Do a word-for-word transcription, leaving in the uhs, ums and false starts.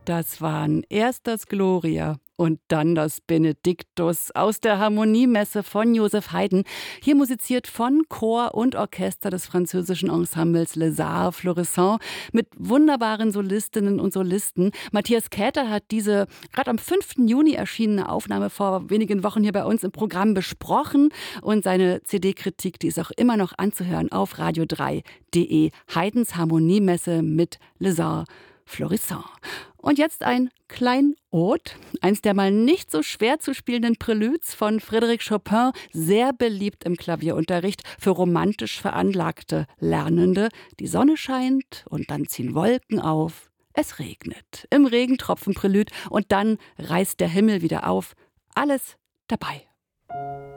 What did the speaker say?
Das waren erst das Gloria und dann das Benediktus aus der Harmoniemesse von Joseph Haydn. Hier musiziert von Chor und Orchester des französischen Ensembles Les Arts Florissants mit wunderbaren Solistinnen und Solisten. Matthias Käther hat diese gerade am fünften Juni erschienene Aufnahme vor wenigen Wochen hier bei uns im Programm besprochen. Und seine C D-Kritik, die ist auch immer noch anzuhören auf radio drei punkt de. Haydns Harmoniemesse mit Les Arts Florissants. Und jetzt ein Kleinod, eins der mal nicht so schwer zu spielenden Preludes von Frédéric Chopin, sehr beliebt im Klavierunterricht für romantisch veranlagte Lernende. Die Sonne scheint und dann ziehen Wolken auf. Es regnet im Regentropfen-Prelude und dann reißt der Himmel wieder auf. Alles dabei.